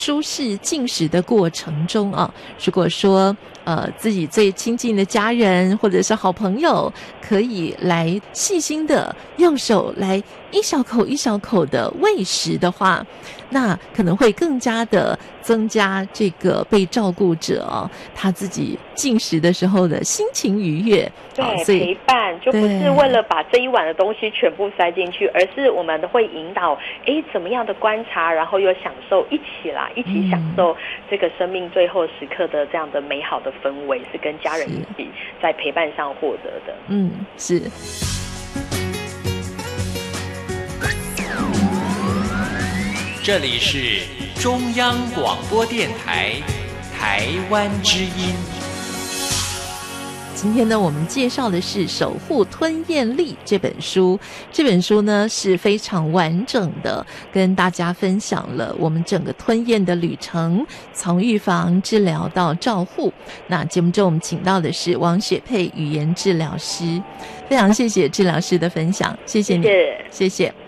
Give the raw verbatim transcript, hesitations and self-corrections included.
舒适进食的过程中啊，如果说呃自己最亲近的家人或者是好朋友可以来细心的用手来一小口一小口的喂食的话，那可能会更加的增加这个被照顾者哦他自己进食的时候的心情愉悦。 对， 哦、所以陪伴就不是为了把这一碗的东西全部塞进去，而是我们会引导哎怎么样的观察，然后又享受一起啦一起享受这个生命最后时刻的这样的美好的氛围，是跟家人一起在陪伴上获得的。 嗯，是。 这里是中央广播电台台湾之音。 今天呢，我们介绍的是《守护吞咽力》这本书。这本书呢是非常完整的，跟大家分享了我们整个吞咽的旅程，从预防、治疗到照护。那节目中我们请到的是王雪佩语言治疗师，非常谢谢治疗师的分享，谢谢你， 谢谢。 谢谢。